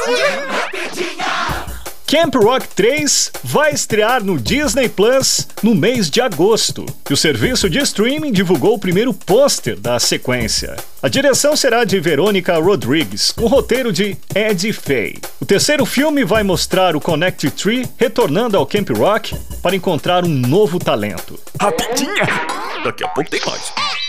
Camp Rock 3 vai estrear no Disney Plus no mês de agosto, e o serviço de streaming divulgou o primeiro pôster da sequência. A direção será de Verônica Rodrigues, com roteiro de Ed Fay. O terceiro filme vai mostrar o Connect Tree retornando ao Camp Rock para encontrar um novo talento. Rapidinha! Daqui a pouco tem mais.